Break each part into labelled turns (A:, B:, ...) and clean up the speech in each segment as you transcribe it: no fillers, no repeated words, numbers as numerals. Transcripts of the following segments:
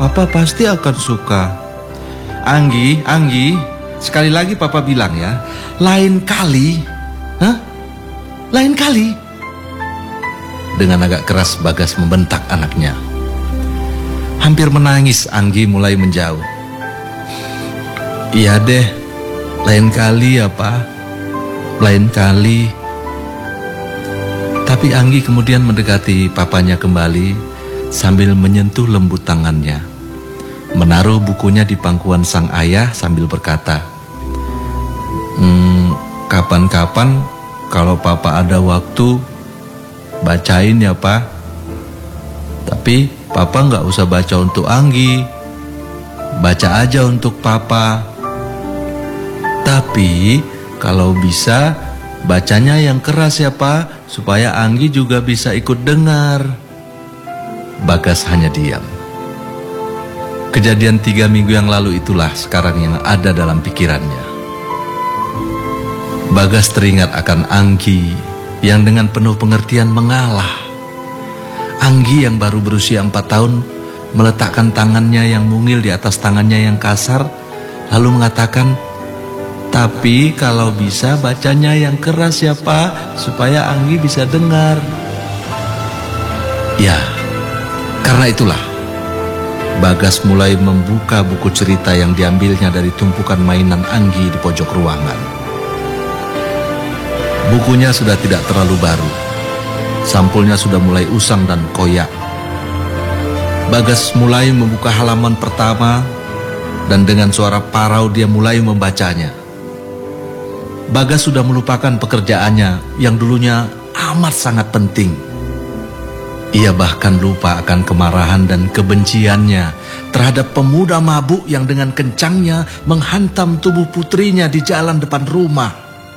A: Papa pasti akan suka. Anggi, sekali lagi Papa bilang ya, lain kali. Hah? Lain kali. Dengan agak keras Bagas membentak anaknya. Hampir menangis Anggi mulai menjauh. Iya deh, lain kali ya Pak, lain kali. Tapi Anggi kemudian mendekati papanya kembali sambil menyentuh lembut tangannya, menaruh bukunya di pangkuan sang ayah sambil berkata, kapan-kapan kalau Papa ada waktu, bacain ya Pak. Tapi Papa nggak usah baca untuk Anggi, baca aja untuk Papa. Tapi kalau bisa bacanya yang keras ya Pak, supaya Anggi juga bisa ikut dengar. Bagas hanya diam. Kejadian 3 minggu yang lalu itulah sekarang yang ada dalam pikirannya. Bagas teringat akan Anggi yang dengan penuh pengertian mengalah. Anggi yang baru berusia 4 tahun meletakkan tangannya yang mungil di atas tangannya yang kasar, lalu mengatakan, tapi kalau bisa bacanya yang keras ya Pak, supaya Anggi bisa dengar. Ya, karena itulah Bagas mulai membuka buku cerita yang diambilnya dari tumpukan mainan Anggi di pojok ruangan. Bukunya sudah tidak terlalu baru. Sampulnya sudah mulai usang dan koyak. Bagas mulai membuka halaman pertama dan dengan suara parau dia mulai membacanya. Bagas sudah melupakan pekerjaannya yang dulunya amat sangat penting. Ia bahkan lupa akan kemarahan dan kebenciannya terhadap pemuda mabuk yang dengan kencangnya menghantam tubuh putrinya di jalan depan rumah.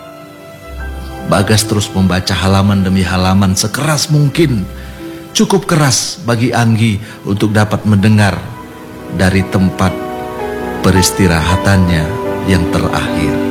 A: Bagas terus membaca halaman demi halaman sekeras mungkin. Cukup keras bagi Anggi untuk dapat mendengar dari tempat peristirahatannya yang terakhir.